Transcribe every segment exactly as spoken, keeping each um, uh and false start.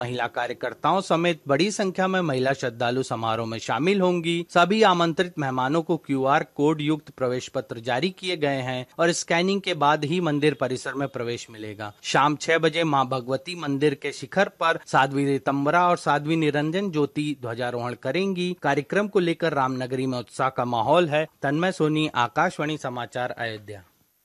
महिला कार्यकर्ताओं समेत बड़ी संख्या में महिला श्रद्धालु समारोह में शामिल होंगी। सभी आमंत्रित मेहमानों को क्यूआर कोड युक्त प्रवेश पत्र जारी किए गए हैं और स्कैनिंग के बाद ही मंदिर परिसर में प्रवेश मिलेगा। शाम छह बजे मां भगवती मंदिर के शिखर पर साध्वी ऋतंबरा और साध्वी निरंजन ज्योति ध्वजारोहण करेंगी। कार्यक्रम को लेकर रामनगरी में उत्साह का माहौल है। तन्मय सोनी, आकाशवाणी समाचार, अयोध्या।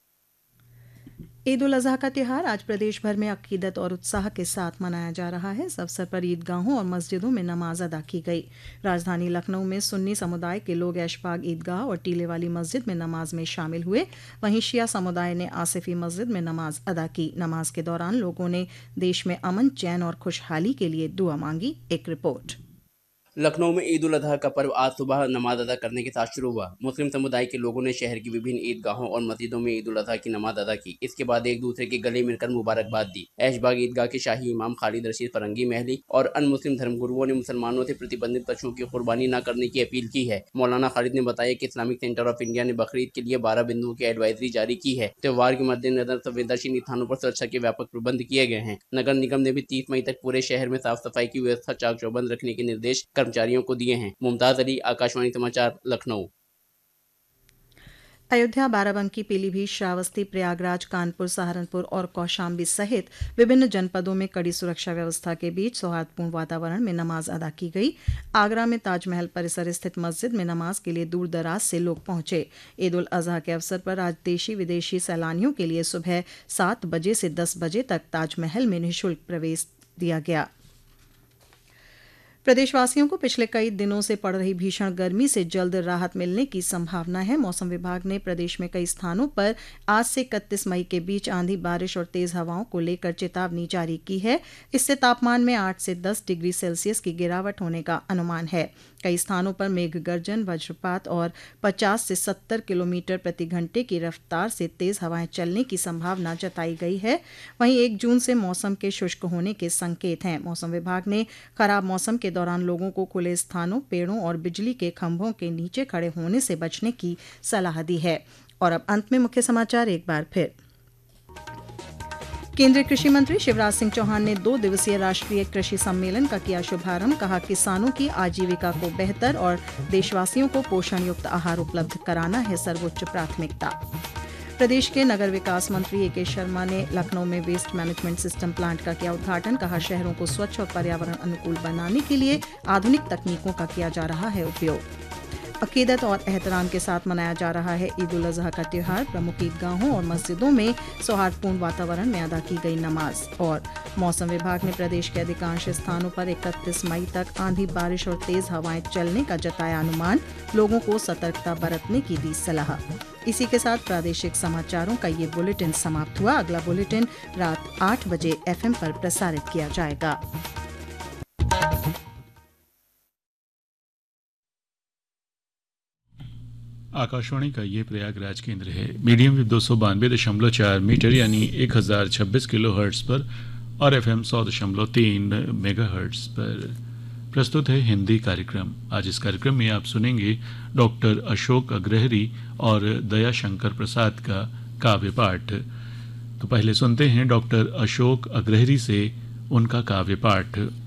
ईद उल अजहा का त्योहार आज प्रदेश भर में अकीदत और उत्साह के साथ मनाया जा रहा है। इस अवसर पर ईदगाहों और मस्जिदों में नमाज अदा की गई। राजधानी लखनऊ में सुन्नी समुदाय के लोग ऐशबाग ईदगाह और टीले वाली मस्जिद में नमाज में शामिल हुए। वहीं शिया समुदाय ने आसिफी मस्जिद में नमाज अदा की। नमाज के दौरान लोगों ने देश में अमन, चैन और खुशहाली के लिए दुआ मांगी। एक रिपोर्ट। लखनऊ में ईद उल अजहा का पर्व आज सुबह नमाज अदा करने के साथ शुरू हुआ। मुस्लिम समुदाय के लोगों ने शहर की विभिन्न ईदगाहों और मस्जिदों में ईद उल अजहा की नमाज अदा की। इसके बाद एक दूसरे के गले मिलकर मुबारकबाद दी। ऐशबाग ईदगाह के शाही इमाम खालिद रशीद फरंगी महली और अन्य मुस्लिम धर्मगुरुओं ने मुसलमानों से प्रतिबंधित पशुओं की कुर्बानी न करने की अपील की है। मौलाना खालिद ने बताया कि इस्लामिक सेंटर ऑफ इंडिया ने बकरीद के लिए बारह बिंदुओं की एडवाइजरी जारी की है। त्योहार के मद्देनजर संवेदनशील स्थानों पर सुरक्षा के व्यापक प्रबंध किए गए हैं। नगर निगम ने भी तीस मई तक पूरे शहर में साफ सफाई की व्यवस्था चाक चौबंद रखने के निर्देश कर्मचारियों को दिए हैं। मुमताज अली, आकाशवाणी समाचार, लखनऊ। अयोध्या, बाराबंकी, पीलीभीत, श्रावस्ती, प्रयागराज, कानपुर, सहारनपुर और कौशाम्बी सहित विभिन्न जनपदों में कड़ी सुरक्षा व्यवस्था के बीच सौहार्दपूर्ण वातावरण में नमाज अदा की गई। आगरा में ताजमहल परिसर स्थित मस्जिद में नमाज के लिए दूर दराज से लोग पहुंचे। ईद उल अजहा के अवसर पर आज देशी विदेशी सैलानियों के लिए सुबह सात बजे से दस बजे तक ताजमहल में निःशुल्क प्रवेश दिया गया। प्रदेशवासियों को पिछले कई दिनों से पड़ रही भीषण गर्मी से जल्द राहत मिलने की संभावना है। मौसम विभाग ने प्रदेश में कई स्थानों पर आज से इकतीस मई के बीच आंधी, बारिश और तेज हवाओं को लेकर चेतावनी जारी की है। इससे तापमान में आठ से दस डिग्री सेल्सियस की गिरावट होने का अनुमान है। कई स्थानों पर मेघ गर्जन, वज्रपात और पचास से सत्तर किलोमीटर प्रति घंटे की रफ्तार से तेज हवाएं चलने की संभावना जताई गई है। वहीं एक जून से मौसम के शुष्क होने के संकेत हैं। मौसम विभाग ने खराब मौसम के दौरान लोगों को खुले स्थानों, पेड़ों और बिजली के खंभों के नीचे खड़े होने से बचने की सलाह दी है। और अब अंत में मुख्य समाचार एक बार फिर। केंद्रीय कृषि मंत्री शिवराज सिंह चौहान ने दो दिवसीय राष्ट्रीय कृषि सम्मेलन का किया शुभारंभ। कहा, किसानों की आजीविका को बेहतर और देशवासियों को पोषण युक्त आहार उपलब्ध कराना है सर्वोच्च प्राथमिकता। प्रदेश के नगर विकास मंत्री ए के शर्मा ने लखनऊ में वेस्ट मैनेजमेंट सिस्टम प्लांट का किया उद्घाटन। कहा, शहरों को स्वच्छ और पर्यावरण अनुकूल बनाने के लिए आधुनिक तकनीकों का किया जा रहा है उपयोग। अकीदत और एहतराम के साथ मनाया जा रहा है ईद उल अजहा का त्योहार। प्रमुख ईदगाहों और मस्जिदों में सौहार्दपूर्ण वातावरण में अदा की गई नमाज। और मौसम विभाग ने प्रदेश के अधिकांश स्थानों पर इकतीस मई तक आंधी, बारिश और तेज हवाएं चलने का जताया अनुमान। लोगों को सतर्कता बरतने की दी सलाह। इसी के साथ प्रादेशिक समाचारों का ये बुलेटिन समाप्त हुआ। अगला बुलेटिन रात आठ बजे एफएम पर प्रसारित किया जाएगा। आकाशवाणी का ये प्रयागराज केंद्र है। मीडियम वेव दो सौ बानवे दशमलव चार मीटर यानी एक हजार छब्बीस किलो हर्ट्स पर और एफ एम सौ दशमलव तीन मेगा हर्ट्स पर प्रस्तुत है हिंदी कार्यक्रम। आज इस कार्यक्रम में आप सुनेंगे डॉक्टर अशोक अग्रहरी और दया शंकर प्रसाद का काव्य पाठ। तो पहले सुनते हैं डॉक्टर अशोक अग्रहरी से उनका काव्य पाठ।